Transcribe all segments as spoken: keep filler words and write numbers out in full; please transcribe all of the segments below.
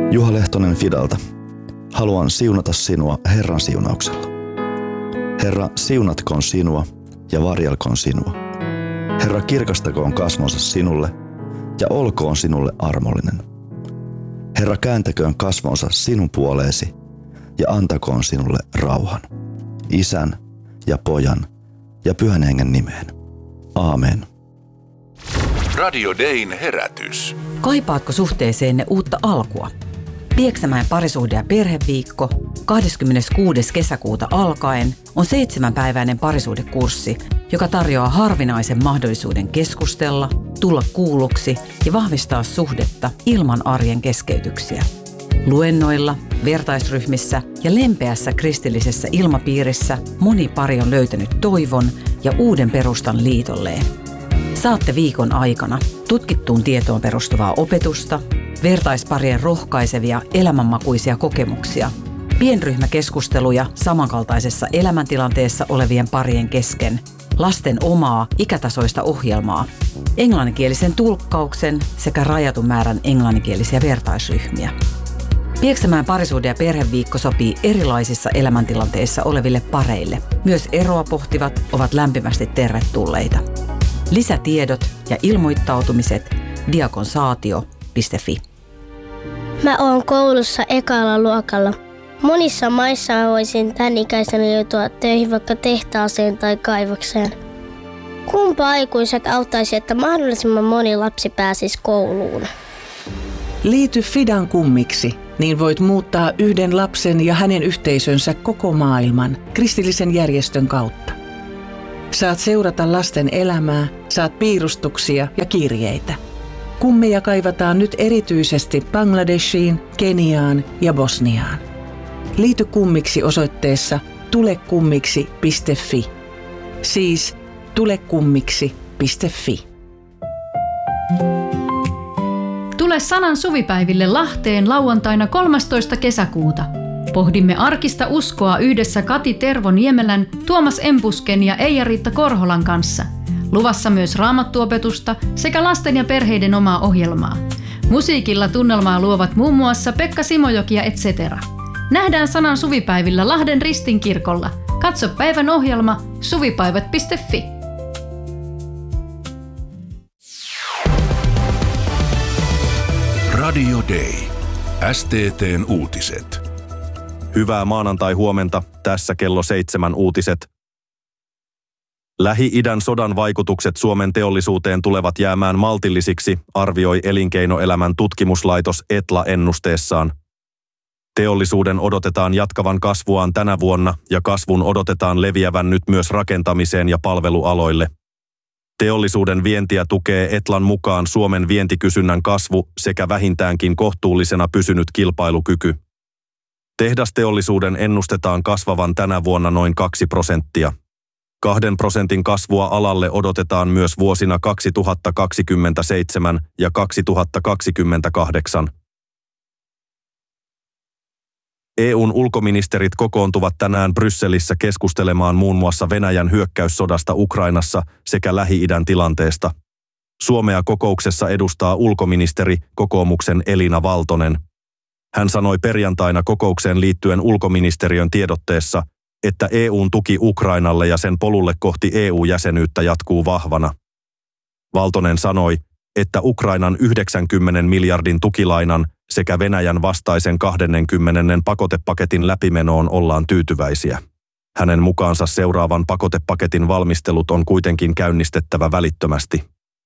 Juha Lehtonen Fidalta. Haluan siunata sinua Herran siunauksella. Herra, siunatkoon sinua ja varjelkoon sinua. Herra, kirkastakoon kasvonsa sinulle ja olkoon sinulle armollinen. Herra, kääntäköön kasvonsa sinun puoleesi ja antakoon sinulle rauhan. Isän ja Pojan ja Pyhän Hengen nimeen. Aamen. Radio Dayn herätys. Kaipaatko suhteeseenne uutta alkua? Pieksämäen parisuhde- ja perheviikko kahdeskymmeneskuudes kesäkuuta alkaen on seitsemänpäiväinen parisuhdekurssi, joka tarjoaa harvinaisen mahdollisuuden keskustella, tulla kuulluksi ja vahvistaa suhdetta ilman arjen keskeytyksiä. Luennoilla, vertaisryhmissä ja lempeässä kristillisessä ilmapiirissä moni pari on löytänyt toivon ja uuden perustan liitolleen. Saatte viikon aikana tutkittuun tietoon perustuvaa opetusta, vertaisparien rohkaisevia elämänmakuisia kokemuksia, pienryhmäkeskusteluja samankaltaisessa elämäntilanteessa olevien parien kesken, lasten omaa ikätasoista ohjelmaa, englanninkielisen tulkkauksen sekä rajatun määrän englanninkielisiä vertaisryhmiä. Pieksämäen parisuhde- ja perheviikko sopii erilaisissa elämäntilanteissa oleville pareille. Myös eroa pohtivat ovat lämpimästi tervetulleita. Lisätiedot ja ilmoittautumiset diakonsaatio piste fi. Mä oon koulussa ekalla luokalla. Monissa maissa mä voisin tän ikäisenä joutua töihin vaikka tehtaaseen tai kaivokseen. Kumpa aikuiset auttaisi, että mahdollisimman moni lapsi pääsisi kouluun? Liity Fidan kummiksi, niin voit muuttaa yhden lapsen ja hänen yhteisönsä koko maailman kristillisen järjestön kautta. Saat seurata lasten elämää, saat piirustuksia ja kirjeitä. Kummeja kaivataan nyt erityisesti Bangladeshiin, Keniaan ja Bosniaan. Liity kummiksi osoitteessa tulekummiksi piste fi. Siis tulekummiksi piste fi. Tule Sanan suvipäiville Lahteen lauantaina kolmastoista kesäkuuta. Pohdimme arkista uskoa yhdessä Kati Tervo-Niemelän, Tuomas Empusken ja Eija-Riitta Korholan kanssa. Luvassa myös raamattuopetusta sekä lasten ja perheiden omaa ohjelmaa. Musiikilla tunnelmaa luovat muun muassa Pekka Simojoki ja et cetera. Nähdään Sanan suvipäivillä Lahden Ristinkirkolla. Katso päivän ohjelma suvipäivät piste fi. Radio Day. S T T:n uutiset. Hyvää maanantai-huomenta, tässä kello seitsemän uutiset. Lähi-idän sodan vaikutukset Suomen teollisuuteen tulevat jäämään maltillisiksi, arvioi elinkeinoelämän tutkimuslaitos Etla ennusteessaan. Teollisuuden odotetaan jatkavan kasvuaan tänä vuonna ja kasvun odotetaan leviävän nyt myös rakentamiseen ja palvelualoille. Teollisuuden vientiä tukee Etlan mukaan Suomen vientikysynnän kasvu sekä vähintäänkin kohtuullisena pysynyt kilpailukyky. Tehdasteollisuuden ennustetaan kasvavan tänä vuonna noin kaksi prosenttia. Kahden prosentin kasvua alalle odotetaan myös vuosina kaksituhattakaksikymmentäseitsemän ja kaksituhattakaksikymmentäkahdeksan. E U:n ulkoministerit kokoontuvat tänään Brysselissä keskustelemaan muun muassa Venäjän hyökkäyssodasta Ukrainassa sekä Lähi-idän tilanteesta. Suomea kokouksessa edustaa ulkoministeri kokoomuksen Elina Valtonen. Hän sanoi perjantaina kokoukseen liittyen ulkoministeriön tiedotteessa, että E U:n tuki Ukrainalle ja sen polulle kohti E U-jäsenyyttä jatkuu vahvana. Valtonen sanoi, että Ukrainan yhdeksänkymmentä miljardin tukilainan sekä Venäjän vastaisen kaksikymmentä pakotepaketin läpimenoon ollaan tyytyväisiä. Hänen mukaansa seuraavan pakotepaketin valmistelut on kuitenkin käynnistettävä välittömästi.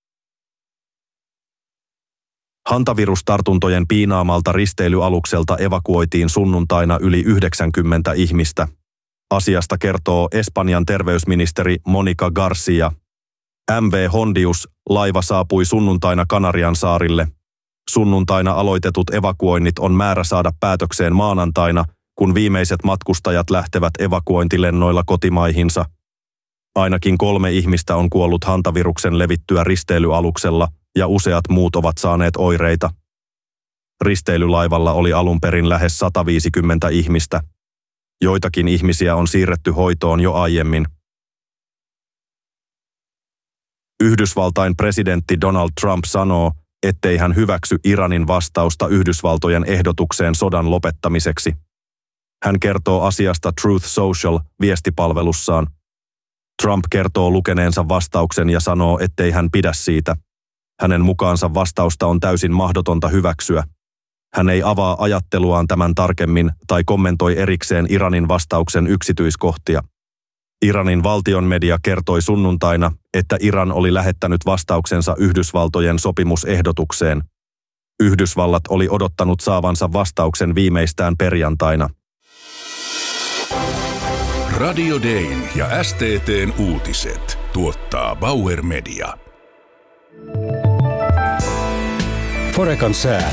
Hantavirustartuntojen piinaamalta risteilyalukselta evakuoitiin sunnuntaina yli yhdeksänkymmentä ihmistä. Asiasta kertoo Espanjan terveysministeri Monica Garcia. M V Hondius laiva saapui sunnuntaina Kanarian saarille. Sunnuntaina aloitetut evakuoinnit on määrä saada päätökseen maanantaina, kun viimeiset matkustajat lähtevät evakuointilennoilla kotimaihinsa. Ainakin kolme ihmistä on kuollut hantaviruksen levittyä risteilyaluksella ja useat muut ovat saaneet oireita. Risteilylaivalla oli alun perin lähes sata viisikymmentä ihmistä. Joitakin ihmisiä on siirretty hoitoon jo aiemmin. Yhdysvaltain presidentti Donald Trump sanoo, ettei hän hyväksy Iranin vastausta Yhdysvaltojen ehdotukseen sodan lopettamiseksi. Hän kertoo asiasta Truth Social viestipalvelussaan. Trump kertoo lukeneensa vastauksen ja sanoo, ettei hän pidä siitä. Hänen mukaansa vastausta on täysin mahdotonta hyväksyä. Hän ei avaa ajatteluaan tämän tarkemmin tai kommentoi erikseen Iranin vastauksen yksityiskohtia. Iranin valtion media kertoi sunnuntaina, että Iran oli lähettänyt vastauksensa Yhdysvaltojen sopimusehdotukseen. Yhdysvallat oli odottanut saavansa vastauksen viimeistään perjantaina. Radio Dayn ja S T T:n uutiset tuottaa Bauer Media. Forekan sää.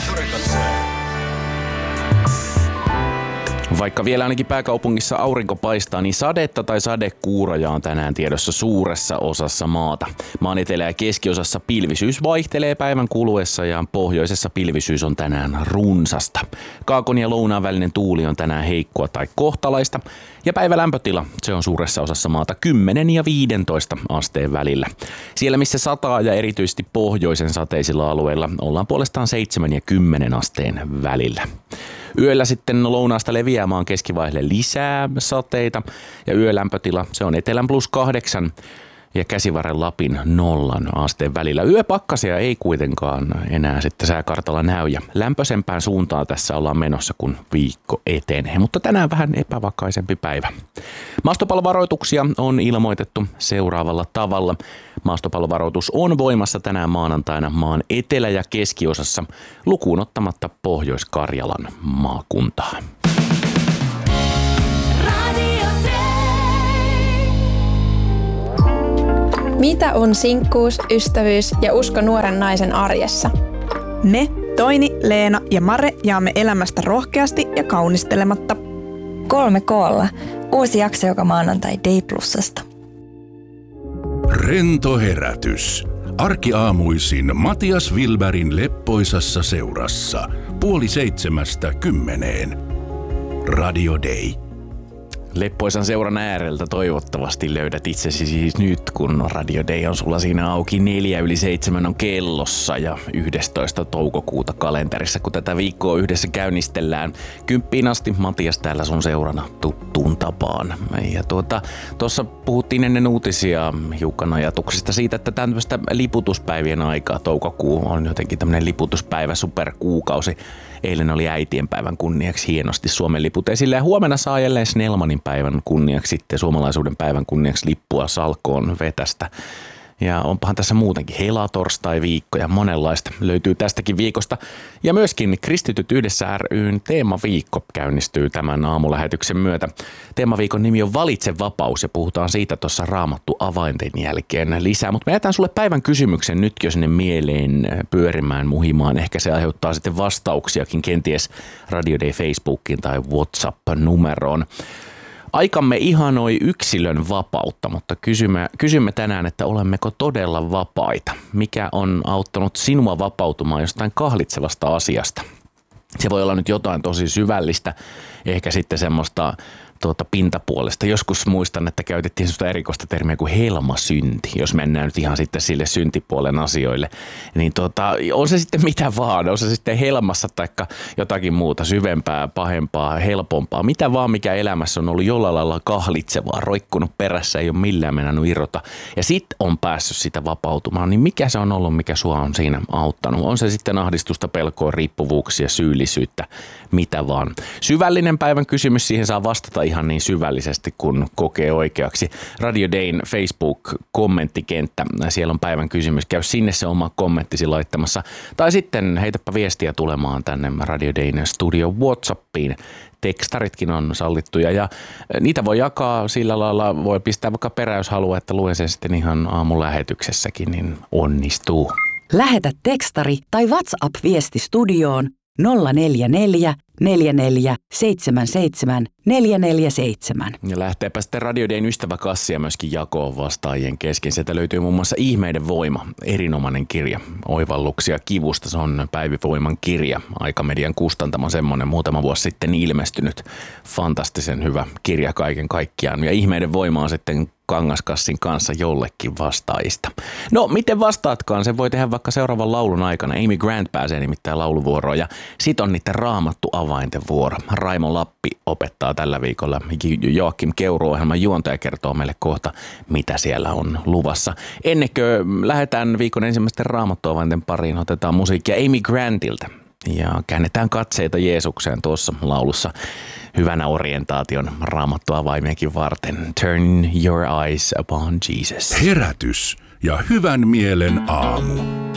Vaikka vielä ainakin pääkaupungissa aurinko paistaa, niin sadetta tai sadekuuroja on tänään tiedossa suuressa osassa maata. Maan etelä- ja keskiosassa pilvisyys vaihtelee päivän kuluessa ja pohjoisessa pilvisyys on tänään runsasta. Kaakon ja lounaan välinen tuuli on tänään heikkoa tai kohtalaista ja päivän lämpötila se on suuressa osassa maata kymmenen ja viisitoista asteen välillä. Siellä missä sataa ja erityisesti pohjoisen sateisilla alueilla ollaan puolestaan seitsemän ja kymmenen asteen välillä. Yöllä sitten lounaasta leviää maan keskivaiheelle lisää sateita ja yölämpötila se on etelän plus kahdeksan ja Käsivarren Lapin nollan asteen välillä. Yöpakkasia ei kuitenkaan enää sitten sääkartalla näy ja lämpöisempään suuntaan tässä ollaan menossa, kun viikko etenee, mutta tänään vähän epävakaisempi päivä. Maastopallovaroituksia on ilmoitettu seuraavalla tavalla. Maastopallovaroitus on voimassa tänään maanantaina maan etelä- ja keskiosassa lukuun ottamatta Pohjois-Karjalan maakuntaa. Mitä on sinkkuus, ystävyys ja usko nuoren naisen arjessa? Me, Toini, Leena ja Mare jaamme elämästä rohkeasti ja kaunistelematta. Kolme koolla. Uusi jakso joka maanantai Day Plusasta. Rento herätys. Arkiaamuisin Matias Wilbergin leppoisassa seurassa. Puoli seitsemästä kymmeneen. Radio Day. Leppoisan seuran ääreltä toivottavasti löydät itsesi siis nyt, kun Radio Day on sulla siinä auki. Neljä yli seitsemän on kellossa ja yhdestoista toukokuuta kalenterissa, kun tätä viikkoa yhdessä käynnistellään. Kymppiin asti Matias täällä sun seurana tuttuun tapaan. Ja tuota, tuossa puhuttiin ennen uutisia hiukan ajatuksista siitä, että tämmöistä liputuspäivien aikaa toukokuu on jotenkin tämmöinen liputuspäivä, superkuukausi. Eilen oli äitienpäivän kunniaksi hienosti Suomen liput esille ja huomenna saa jälleen Snellmanin päivän kunniaksi sitten suomalaisuuden päivän kunniaksi lippua salkoon vetästä. Ja onpahan tässä muutenkin helatorstai viikko ja monenlaista löytyy tästäkin viikosta. Ja myöskin Kristityt yhdessä ry:n teemaviikko käynnistyy tämän aamulähetyksen myötä. Teemaviikon nimi on Valitse vapaus ja puhutaan siitä tuossa Raamattu avainten jälkeen lisää. Mutta me jätän sulle päivän kysymyksen nyt jo sinne mieleen pyörimään, muhimaan. Ehkä se aiheuttaa sitten vastauksiakin kenties Radio Day Facebookiin tai WhatsApp-numeroon. Aikamme ihanoi yksilön vapautta, mutta kysymme, kysymme tänään, että olemmeko todella vapaita? Mikä on auttanut sinua vapautumaan jostain kahlitsevasta asiasta? Se voi olla nyt jotain tosi syvällistä, ehkä sitten semmoista tuota pintapuolesta. Joskus muistan, että käytettiin sellaista erikoista termiä kuin helmasynti, jos mennään nyt ihan sitten sille syntipuolen asioille. Niin tuota, on se sitten mitä vaan, on se sitten helmassa tai jotakin muuta syvempää, pahempaa, helpompaa. Mitä vaan, mikä elämässä on ollut jollain lailla kahlitsevaa, roikkunut perässä, ei ole millään mennnyt irrota. Ja sitten on päässyt sitä vapautumaan, niin mikä se on ollut, mikä sua on siinä auttanut? On se sitten ahdistusta, pelkoa, riippuvuuksia, syyllisyyttä, mitä vaan. Syvällinen päivän kysymys, siihen saa vastata ihan niin syvällisesti, kun kokee oikeaksi. Radio Dayn Facebook-kommenttikenttä, siellä on päivän kysymys. Käy sinne se oma kommenttisi laittamassa. Tai sitten heitäpä viestiä tulemaan tänne Radio Dayn studio WhatsAppiin. Tekstaritkin on sallittuja ja niitä voi jakaa sillä lailla, voi pistää vaikka perä, jos haluaa, että luen sen sitten ihan aamulähetyksessäkin, niin onnistuu. Lähetä tekstari tai WhatsApp-viesti studioon nolla neljä neljä neljä neljä seitsemän seitsemän neljä neljä seitsemän. Ja lähteepä sitten Radio Dayn ystäväkassia myöskin jakoon vastaajien kesken. Sieltä löytyy muun muassa Ihmeiden voima, erinomainen kirja. Oivalluksia kivusta, se on Päivi Voiman kirja. Aikamedian kustantama semmoinen muutama vuosi sitten ilmestynyt. Fantastisen hyvä kirja kaiken kaikkiaan. Ja Ihmeiden voima on sitten kangaskassin kanssa jollekin vastaajista. No, miten vastaatkaan? Se voi tehdä vaikka seuraavan laulun aikana. Amy Grant pääsee nimittäin lauluvuoroon ja sit on niiden raamattu avainten vuoro. Raimo Lappi opettaa tällä viikolla. Joakim Keuru-ohjelman juontaja kertoo meille kohta, mitä siellä on luvassa. Ennen kuin lähdetään viikon ensimmäisten raamattu avainten pariin, otetaan musiikkia Amy Grantilta. Ja käännetään katseita Jeesukseen tuossa laulussa hyvänä orientaation raamattua avaimiakin varten. Turn your eyes upon Jesus. Herätys ja hyvän mielen aamu.